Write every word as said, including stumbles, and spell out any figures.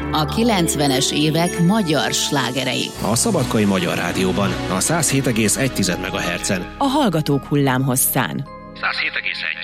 A kilencvenes évek magyar slágerei. A Szabadkai Magyar Rádióban, a száz hét egész egy MHz-en. A Hallgatók hullámhosszán. száz hét egész egy